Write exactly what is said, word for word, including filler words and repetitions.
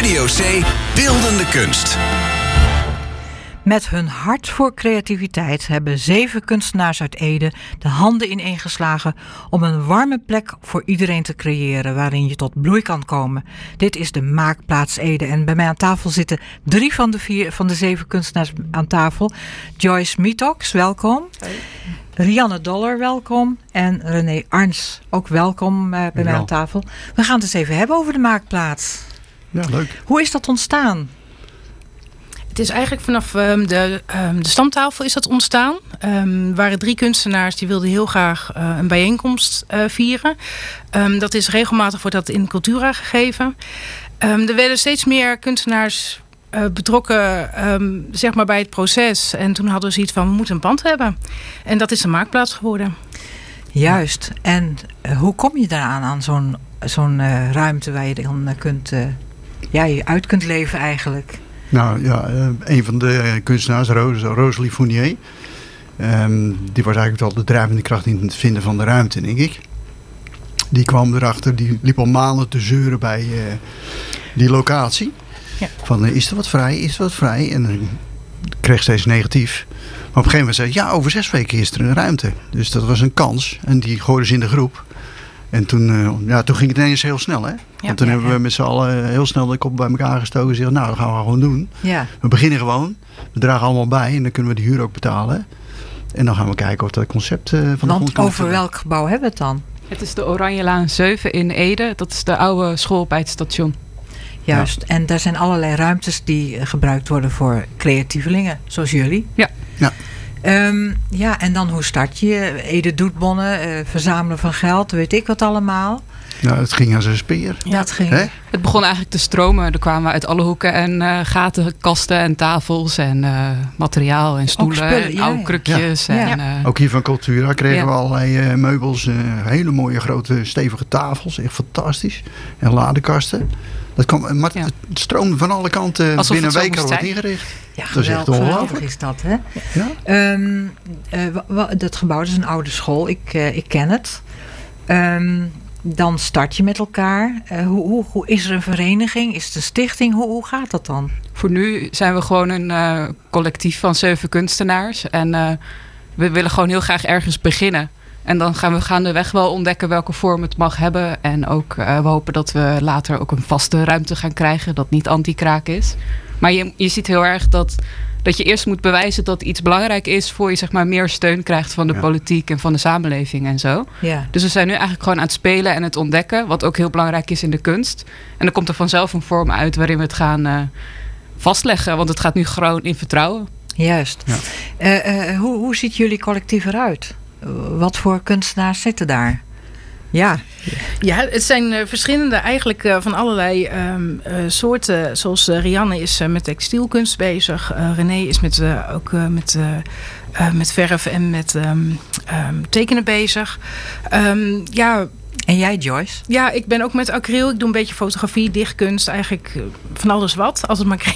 Studio C Beeldende Kunst. Met hun hart voor creativiteit hebben zeven kunstenaars uit Ede de handen ineengeslagen om een warme plek voor iedereen te creëren waarin je tot bloei kan komen. Dit is de Maakplaats Ede en bij mij aan tafel zitten drie van de vier van de zeven kunstenaars aan tafel. Joyce Mietox, welkom. Hey. Rianne Doller, welkom. En René Arns, ook welkom uh, bij ja. mij aan tafel. We gaan het eens even hebben over de Maakplaats. Ja, leuk. Hoe is dat ontstaan? Het is eigenlijk vanaf um, de, um, de stamtafel is dat ontstaan. Um, er waren drie kunstenaars die wilden heel graag uh, een bijeenkomst uh, vieren. Um, dat is regelmatig wordt dat in Cultura gegeven. Um, er werden steeds meer kunstenaars uh, betrokken um, zeg maar bij het proces. En toen hadden we zoiets van, we moeten een pand hebben. En dat is de Maakplaats geworden. Juist. En uh, hoe kom je daaraan aan zo'n, zo'n uh, ruimte waar je dan uh, kunt, uh, ja, je uit kunt leven eigenlijk? Nou ja, een van de kunstenaars, Rosalie Fournier, um, die was eigenlijk al de drijvende kracht in het vinden van de ruimte, denk ik. Die kwam erachter, die liep al maanden te zeuren bij uh, die locatie. Ja. Van, uh, is er wat vrij, is er wat vrij? En uh, kreeg steeds negatief. Maar op een gegeven moment zei ja, over zes weken is er een ruimte. Dus dat was een kans. En die gooiden ze in de groep. En toen, uh, ja, toen ging het ineens heel snel, hè? Ja, Want toen ja, hebben we ja. met z'n allen heel snel de kop bij elkaar gestoken en zeggen, nou, dat gaan we gewoon doen. Ja. We beginnen gewoon. We dragen allemaal bij en dan kunnen we de huur ook betalen. En dan gaan we kijken of dat concept uh, van de grond Want over welk gebouw hebben we het dan? Het is de Oranjelaan zeven in Ede. Dat is de oude school bij het station. Juist. Ja. En daar zijn allerlei ruimtes die gebruikt worden voor creatievelingen, zoals jullie. Ja. Ja. Um, ja, en dan hoe start je? Ede doetbonnen, uh, verzamelen van geld, weet ik wat allemaal. Nou, het ging als een speer. Ja, het ging. Hè? Het begon eigenlijk te stromen. Er kwamen uit alle hoeken en uh, gaten, kasten en tafels en uh, materiaal en stoelen spullen, en ja, oude krukjes. Ja. En, ja. Uh, Ook hier van Cultura kregen ja. we allerlei uh, meubels, uh, hele mooie grote stevige tafels, echt fantastisch. En ladekasten. Dat kwam, maar ja. het stroomde van alle kanten. Alsof binnen een week al wat zijn. ingericht. Ja, dat is echt geweldig is dat, hè? Ja. Um, uh, w- w- dat gebouw is een oude school. Ik, uh, ik ken het. Um, dan start je met elkaar. Uh, hoe, hoe, hoe is er een vereniging? Is het een stichting? Hoe, hoe gaat dat dan? Voor nu zijn we gewoon een uh, collectief van zeven kunstenaars. En uh, we willen gewoon heel graag ergens beginnen. En dan gaan we gaandeweg wel ontdekken welke vorm het mag hebben. En ook uh, we hopen dat we later ook een vaste ruimte gaan krijgen. Dat niet anti-kraak is. Maar je, je ziet heel erg dat, dat je eerst moet bewijzen dat iets belangrijk is. Voor je zeg maar meer steun krijgt van de ja. politiek en van de samenleving en zo. Ja. Dus we zijn nu eigenlijk gewoon aan het spelen en het ontdekken. Wat ook heel belangrijk is in de kunst. En dan komt er vanzelf een vorm uit waarin we het gaan uh, vastleggen. Want het gaat nu gewoon in vertrouwen. Juist. Ja. Uh, uh, hoe, hoe ziet jullie collectief eruit? Wat voor kunstenaars zitten daar? Ja. Ja, het zijn uh, verschillende eigenlijk uh, van allerlei um, uh, soorten. Zoals uh, Rianne is uh, met textielkunst bezig. Uh, René is met, uh, ook uh, met, uh, uh, met verf en met um, um, tekenen bezig. Um, ja... En jij, Joyce? Ja, ik ben ook met acryl. Ik doe een beetje fotografie, dichtkunst. Eigenlijk uh, van alles wat, als het maar